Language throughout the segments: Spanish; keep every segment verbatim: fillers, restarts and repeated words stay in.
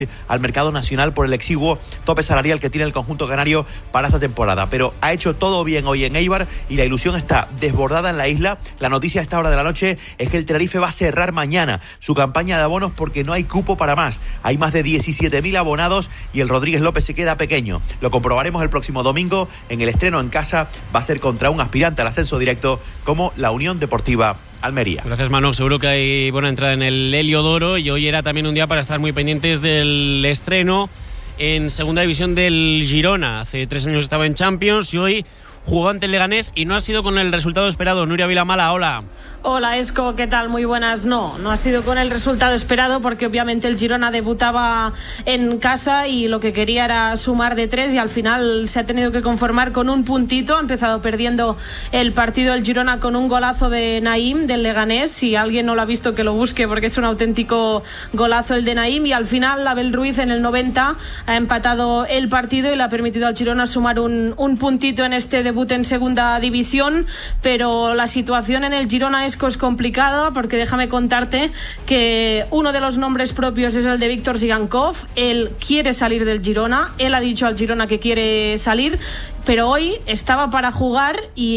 al mercado nacional por el exiguo tope salarial que tiene el conjunto canario para esta temporada, pero ha hecho todo bien hoy en Eibar y la ilusión está desbordada en la isla. La noticia a esta hora de la noche es que el Tenerife va a cerrar mañana su campaña de abonos porque no hay cupo para más. Hay más de diecisiete mil abonados y el Rodríguez López se queda pequeño. Lo comprobaremos el próximo domingo en el estreno en casa. Va a ser contra un aspirante al ascenso directo como la Unión Deportiva Almería. Gracias, Manu. Seguro que hay buena entrada en el Heliodoro y hoy era también un día para estar muy pendientes del estreno en segunda división del Girona. Hace tres años estaba en Champions y hoy jugó ante el Leganés y no ha sido con el resultado esperado. Nuria Vilamala, hola. Hola, Esco, ¿qué tal? Muy buenas. No, no ha sido con el resultado esperado porque obviamente el Girona debutaba en casa y lo que quería era sumar de tres y al final se ha tenido que conformar con un puntito. Ha empezado perdiendo el partido el Girona con un golazo de Naim del Leganés. Si alguien no lo ha visto, que lo busque porque es un auténtico golazo el de Naim, y al final Abel Ruiz en el noventa ha empatado el partido y le ha permitido al Girona sumar un, un puntito en este debut en segunda división. Pero la situación en el Girona es es complicada porque déjame contarte que uno de los nombres propios es el de Víctor Zigankov. Él quiere salir del Girona, él ha dicho al Girona que quiere salir, pero hoy estaba para jugar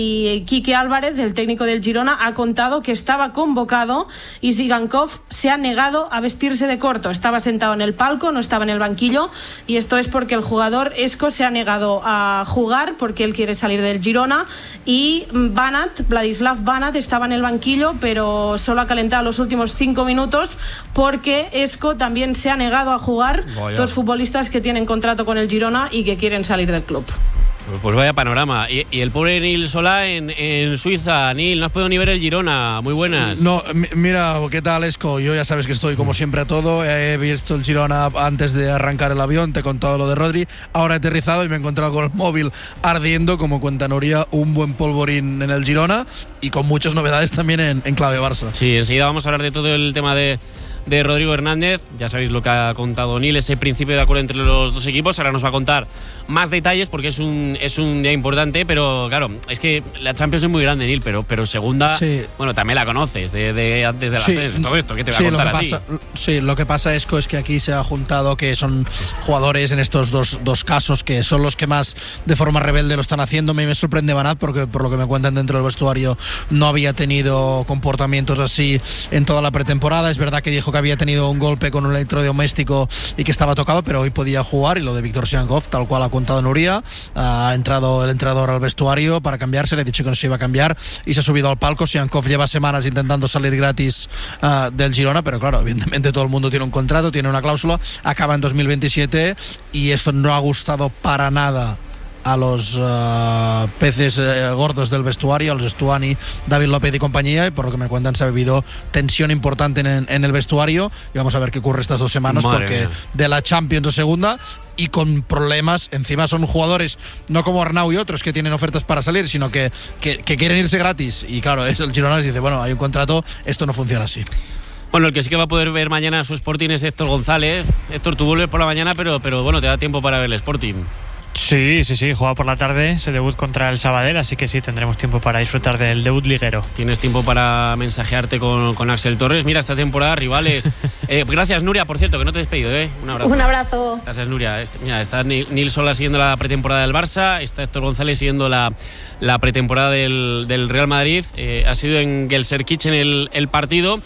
y Quique Álvarez, el técnico del Girona, ha contado que estaba convocado y Zigankov se ha negado a vestirse de corto. Estaba sentado en el palco, no estaba en el banquillo, y esto es porque el jugador Esco se ha negado a jugar porque él quiere salir del Girona, y Banat, Vladislav Banat, estaba en el banquillo pero solo ha calentado los últimos cinco minutos porque Esco también se ha negado a jugar. Vaya. Dos futbolistas que tienen contrato con el Girona y que quieren salir del club. Pues vaya panorama. Y, y el pobre Nil Solá en, en Suiza. Nil, no has podido ni ver el Girona. Muy buenas. No, m- mira, ¿qué tal, Esco? Yo ya sabes que estoy como siempre a todo. He visto el Girona antes de arrancar el avión, te he contado lo de Rodri. Ahora he aterrizado y me he encontrado con el móvil ardiendo, como cuenta Nuria, un buen polvorín en el Girona y con muchas novedades también en, en clave Barça. Sí, enseguida vamos a hablar de todo el tema de de Rodrigo Hernández. Ya sabéis lo que ha contado Nil, ese principio de acuerdo entre los dos equipos. Ahora nos va a contar más detalles porque es un es un día importante, pero claro, es que la Champions es muy grande, Nil, pero, pero segunda, sí. Bueno, también la conoces de, de antes de las sí. tres, todo esto, ¿qué te va sí, a contar lo que a pasa, ti? Sí, lo que pasa es, es que aquí se ha juntado que son jugadores en estos dos, dos casos que son los que más de forma rebelde lo están haciendo. Me, me sorprende Banat porque por lo que me cuentan dentro del vestuario no había tenido comportamientos así en toda la pretemporada. Es verdad que dijo que había tenido un golpe con un electrodoméstico y que estaba tocado, pero hoy podía jugar. Y lo de Víctor Zigankov, tal cual ha contado Nuria, ha entrado el entrenador al vestuario para cambiarse, le ha dicho que no se iba a cambiar y se ha subido al palco. Zigankov lleva semanas intentando salir gratis uh, del Girona, pero claro, evidentemente todo el mundo tiene un contrato, tiene una cláusula, acaba en dos mil veintisiete y esto no ha gustado para nada a los uh, peces uh, gordos del vestuario, a los Stuani, David López y compañía, y por lo que me cuentan se ha vivido tensión importante en, en el vestuario, y vamos a ver qué ocurre estas dos semanas. Madre porque mía. De la Champions a segunda y con problemas, encima son jugadores no como Arnau y otros que tienen ofertas para salir, sino que, que, que quieren irse gratis, y claro, es el Girona les dice, bueno, hay un contrato, esto no funciona así. Bueno, el que sí que va a poder ver mañana su Sporting es Héctor González. Héctor, tú vuelves por la mañana, pero, pero bueno, te da tiempo para ver el Sporting. Sí, sí, sí, juega por la tarde ese debut contra el Sabadell, así que sí, tendremos tiempo para disfrutar del debut liguero. Tienes tiempo para mensajearte con, con Axel Torres. Mira, esta temporada rivales. eh, gracias, Nuria, por cierto, que no te he despedido, ¿eh? Un abrazo. Un abrazo. Gracias, Nuria. Este, mira, está Nil Solá siguiendo la pretemporada del Barça, está Héctor González siguiendo la, la pretemporada del, del Real Madrid. Eh, ha sido en Gelsenkirchen el, el partido.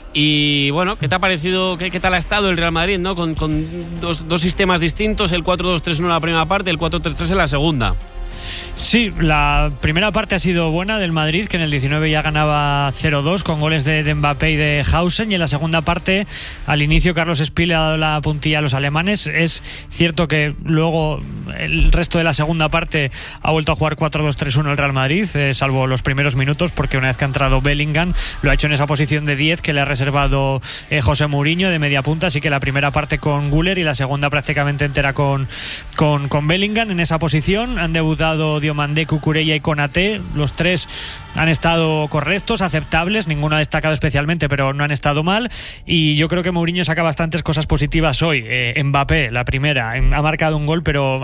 Y bueno, ¿qué te ha parecido? ¿Qué, qué tal ha estado el Real Madrid, ¿no? Con, con dos, dos sistemas distintos, el cuatro dos tres uno en la primera parte, el cuatro tres tres en la segunda. Sí, la primera parte ha sido buena del Madrid, que en el diecinueve ya ganaba cero dos con goles de, de Mbappé y de Hausen, y en la segunda parte, al inicio, Carlos Espí le ha dado la puntilla a los alemanes. Es cierto que luego el resto de la segunda parte ha vuelto a jugar cuatro dos tres uno el Real Madrid, eh, salvo los primeros minutos, porque una vez que ha entrado Bellingham, lo ha hecho en esa posición de diez que le ha reservado eh, José Mourinho de media punta, así que la primera parte con Güler y la segunda prácticamente entera con, con, con Bellingham en esa posición. Han debutado Diomandé, Cucurella y Konaté. Los tres han estado correctos, aceptables, ninguno ha destacado especialmente, pero no han estado mal, y yo creo que Mourinho saca bastantes cosas positivas hoy. eh, Mbappé, la primera, ha marcado un gol, pero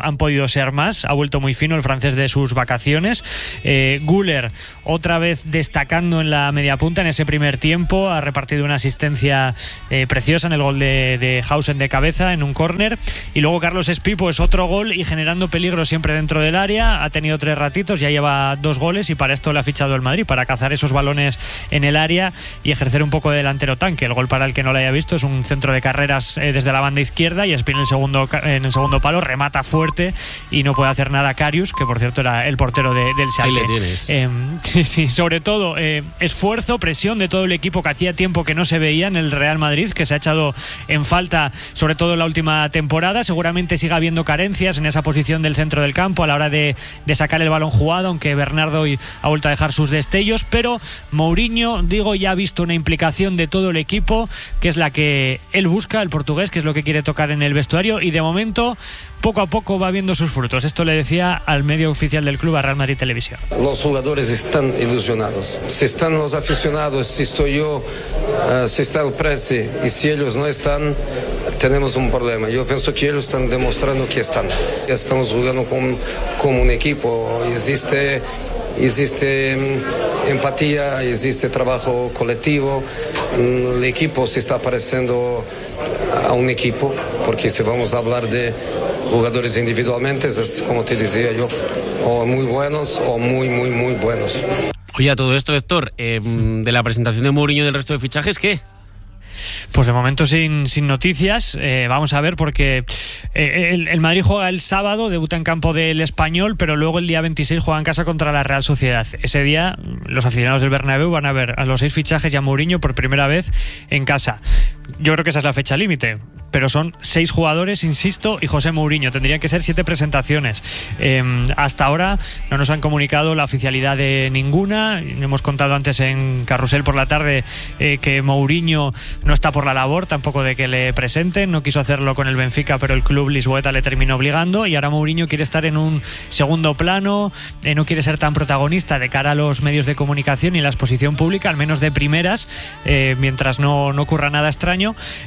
han podido ser más. Ha vuelto muy fino el francés de sus vacaciones. Eh, Güler, otra vez destacando en la media punta en ese primer tiempo, ha repartido una asistencia eh, preciosa en el gol de, de Hausen de cabeza en un córner. Y luego Carlos Espí, pues otro gol y generando peligro siempre dentro del área. Ha tenido tres ratitos, ya lleva dos goles y para esto le ha fichado el Madrid, para cazar esos balones en el área y ejercer un poco de delantero tanque. El gol, para el que no lo haya visto, es un centro de carreras eh, desde la banda izquierda y Espí en el segundo en el segundo palo remata fuerte y no puede hacer nada Karius, que por cierto era el portero de, del Schalke. Ahí le tienes. Eh, sí, sí, sobre todo eh, esfuerzo, presión de todo el equipo que hacía tiempo que no se veía en el Real Madrid, que se ha echado en falta sobre todo en la última temporada. Seguramente siga habiendo carencias en esa posición del centro del campo a la hora de, de sacar el balón jugado, aunque Bernardo hoy ha vuelto a dejar sus destellos, pero Mourinho, digo, ya ha visto una implicación de todo el equipo, que es la que él busca, el portugués, que es lo que quiere tocar en el vestuario, y de momento poco a poco va viendo sus frutos. Esto le decía al medio oficial del club, a Real Madrid Televisión. Los jugadores están ilusionados. Si están los aficionados, si estoy yo, uh, si está el Presi, y si ellos no están, tenemos un problema. Yo pienso que ellos están demostrando que están. Estamos jugando como, como un equipo. Existe... Existe empatía, existe trabajo colectivo, el equipo se está pareciendo a un equipo, porque si vamos a hablar de jugadores individualmente, es como te decía yo, o muy buenos o muy, muy, muy buenos. Oye, a todo esto, Héctor, eh, de la presentación de Mourinho y del resto de fichajes, ¿qué? Pues de momento sin, sin noticias. Eh, vamos a ver, porque eh, el, el Madrid juega el sábado, debuta en campo del Español, pero luego el día veintiséis juega en casa contra la Real Sociedad. Ese día los aficionados del Bernabéu van a ver a los seis fichajes y a Mourinho por primera vez en casa. Yo creo que esa es la fecha límite, pero son seis jugadores, insisto, y José Mourinho. Tendrían que ser siete presentaciones. Eh, hasta ahora no nos han comunicado la oficialidad de ninguna. Hemos contado antes en Carrusel por la tarde eh, que Mourinho no está por la labor tampoco de que le presenten. No quiso hacerlo con el Benfica, pero el club lisboeta le terminó obligando, y ahora Mourinho quiere estar en un segundo plano, eh, no quiere ser tan protagonista de cara a los medios de comunicación y la exposición pública, al menos de primeras, eh, mientras no, no ocurra nada extraño.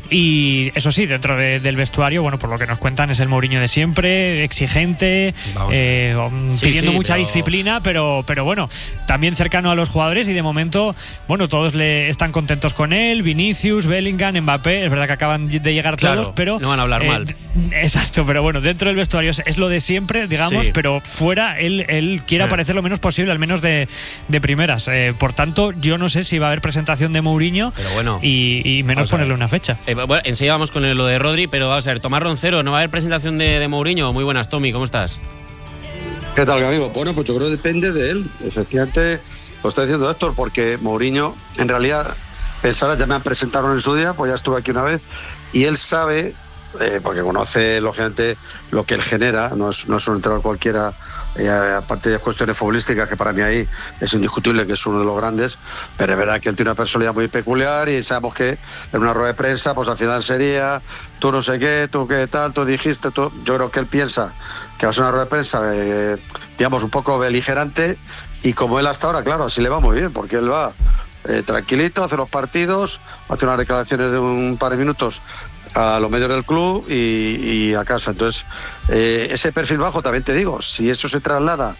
Y eso sí, dentro de, del vestuario, bueno, por lo que nos cuentan, es el Mourinho de siempre, exigente, eh, sí, pidiendo sí, mucha pero... disciplina, pero, pero bueno, también cercano a los jugadores, y de momento, bueno, todos le están contentos con él. Vinicius, Bellingham, Mbappé, es verdad que acaban de llegar todos, claro, pero no van a hablar eh, mal. Exacto, pero bueno, dentro del vestuario es, es lo de siempre, digamos, sí. Pero fuera él, él quiere eh. aparecer lo menos posible, al menos de, de primeras. Eh, por tanto, yo no sé si va a haber presentación de Mourinho, pero bueno, y, y menos ponerle una fecha. Eh, bueno, enseguida vamos con lo de Rodri, pero vamos a ver, Tomás Roncero, ¿no va a haber presentación de, de Mourinho? Muy buenas, Tommy, ¿cómo estás? ¿Qué tal, amigo? Bueno, pues yo creo que depende de él. Efectivamente, lo está diciendo Héctor, porque Mourinho, en realidad, pensarás, ya me han presentado en su día, pues ya estuve aquí una vez, y él sabe, eh, porque conoce, lógicamente, lo que él genera, no es, no es un entrenador cualquiera, eh, aparte de cuestiones futbolísticas, que para mí ahí es indiscutible que es uno de los grandes, pero es verdad que él tiene una personalidad muy peculiar, y sabemos que en una rueda de prensa, pues al final sería, tú no sé qué, tú qué tal, tú dijiste, tú... yo creo que él piensa que va a ser una rueda de prensa, eh, digamos, un poco beligerante, y como él hasta ahora, claro, así le va muy bien, porque él va eh, tranquilito, hace los partidos, hace unas declaraciones de un par de minutos a los medios del club y, y a casa. Entonces, eh, ese perfil bajo, también te digo, si eso se traslada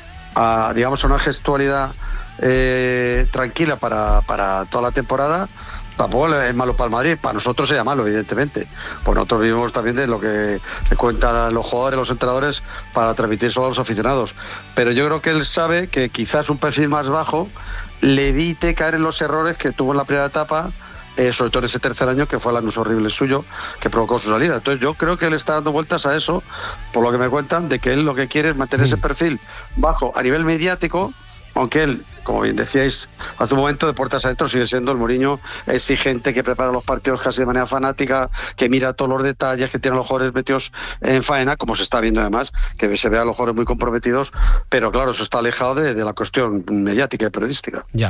a, digamos, a una gestualidad eh, tranquila para, para toda la temporada, tampoco es malo para el Madrid. Para nosotros sería malo, evidentemente, pues nosotros vivimos también de lo que le cuentan los jugadores, los entrenadores, para transmitir solo a los aficionados. Pero yo creo que él sabe que quizás un perfil más bajo le evite caer en los errores que tuvo en la primera etapa, Eh, sobre todo en ese tercer año, que fue el anuncio horrible suyo que provocó su salida. Entonces yo creo que él está dando vueltas a eso, por lo que me cuentan, de que él lo que quiere es mantener ese perfil bajo a nivel mediático, aunque él, como bien decíais hace un momento, de puertas adentro sigue siendo el Mourinho exigente, que prepara los partidos casi de manera fanática, que mira todos los detalles, que tiene a los jugadores metidos en faena, como se está viendo además, que se ve a los jugadores muy comprometidos, pero claro, eso está alejado de, de la cuestión mediática y periodística. Ya.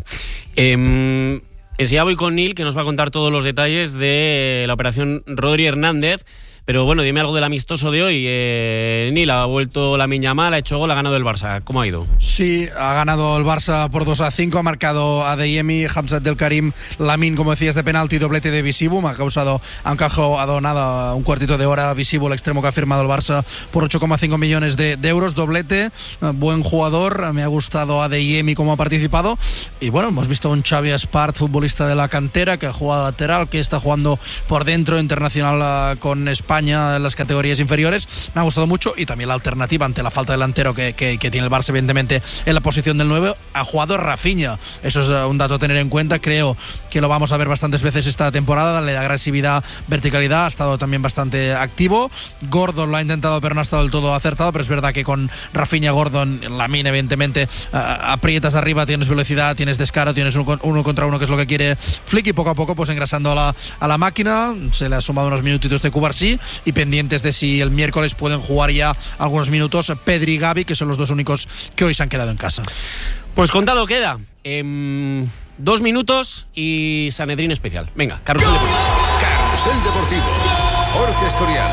Eh... Enseguida voy con Neil, que nos va a contar todos los detalles de la operación Rodri Hernández. Pero bueno, dime algo del amistoso de hoy. Eh, Nil, ha vuelto Lamine Yamal, ha hecho gol, ha ganado el Barça. ¿Cómo ha ido? Sí, ha ganado el Barça por dos a cinco, ha marcado Adeyemi, Hamzat del Karim, Lamine, como decías, de penalti, doblete de Visibu, ha causado, ha encajado nada, un cuartito de hora Visibu, el extremo que ha firmado el Barça por ocho coma cinco millones de, de euros, doblete, buen jugador, me ha gustado Adeyemi cómo ha participado, y bueno, hemos visto a un Xavi Espart, futbolista de la cantera, que ha jugado lateral, que está jugando por dentro, internacional con España en las categorías inferiores, me ha gustado mucho, y también la alternativa ante la falta de delantero que, que, que tiene el Barça, evidentemente, en la posición del nueve, ha jugado Rafinha. Eso es un dato a tener en cuenta. Creo que lo vamos a ver bastantes veces esta temporada. Le da agresividad, verticalidad, ha estado también bastante activo. Gordon lo ha intentado, pero no ha estado del todo acertado, pero es verdad que con Rafinha, Gordon, Lamine, evidentemente, uh, aprietas arriba, tienes velocidad, tienes descaro, tienes uno, uno contra uno, que es lo que quiere Flick, y poco a poco pues engrasando a la, a la máquina. Se le ha sumado unos minutitos de Cubarsí, y pendientes de si el miércoles pueden jugar ya algunos minutos Pedri y Gavi, que son los dos únicos que hoy se han quedado en casa. Pues contado queda. Eh, dos minutos y Sanedrín especial. Venga, Carrusel Deportivo. Carrusel Deportivo. Jorge Escorial.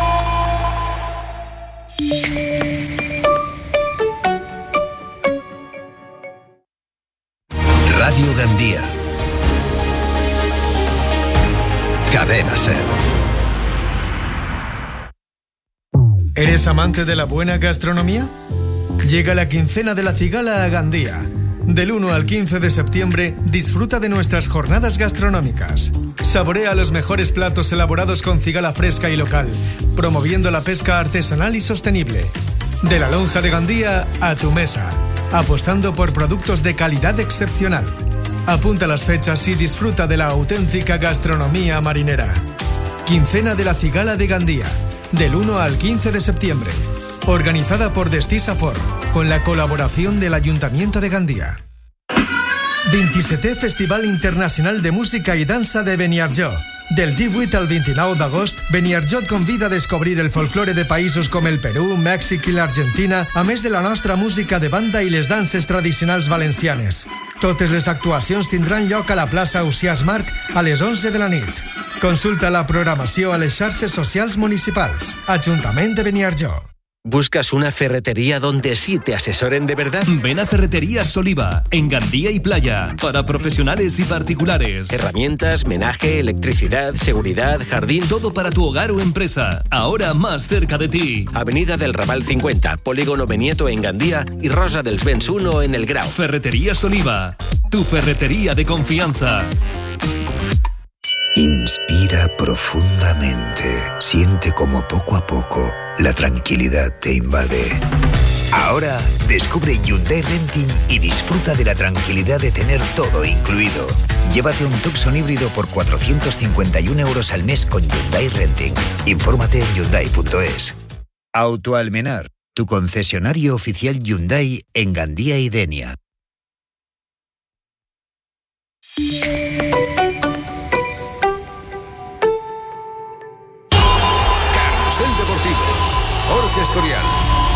Radio Gandía. Cadena Ser. ¿Eres amante de la buena gastronomía? Llega la quincena de la cigala a Gandía. Del uno al quince de septiembre, disfruta de nuestras jornadas gastronómicas. Saborea los mejores platos elaborados con cigala fresca y local, promoviendo la pesca artesanal y sostenible. De la lonja de Gandía a tu mesa, apostando por productos de calidad excepcional. Apunta las fechas y disfruta de la auténtica gastronomía marinera. Quincena de la cigala de Gandía, del uno al quince de septiembre. Organizada por Destisafor, con la colaboración del Ayuntamiento de Gandía. veintisiete Festival Internacional de Música i Dansa de Beniarjó. Del divuit al vint-i-nou d'agost, Beniarjó et convida a descobrir el folklore de països com el Perú, Mèxic i l'Argentina, a més de la nostra música de banda i les danses tradicionals valencianes. Totes les actuacions tindran lloc a la plaça Ausiàs Marc a les onze de la nit. Consulta la programació a les xarxes socials municipals. Ajuntament de Beniarjó. ¿Buscas una ferretería donde sí te asesoren de verdad? Ven a Ferreterías Oliva, en Gandía y Playa, para profesionales y particulares. Herramientas, menaje, electricidad, seguridad, jardín... Todo para tu hogar o empresa, ahora más cerca de ti. Avenida del Raval cincuenta, Polígono Benieto en Gandía y Rosa dels Vents uno en El Grau. Ferreterías Oliva, tu ferretería de confianza. Inspira profundamente. Siente como poco a poco la tranquilidad te invade. Ahora descubre Hyundai Renting y disfruta de la tranquilidad de tener todo incluido. Llévate un Tucson híbrido por cuatrocientos cincuenta y uno euros al mes con Hyundai Renting. Infórmate en hyundai punto es. Autoalmenar, tu concesionario oficial Hyundai en Gandía y Denia. Carrusel Deportivo. Jorge Escorial.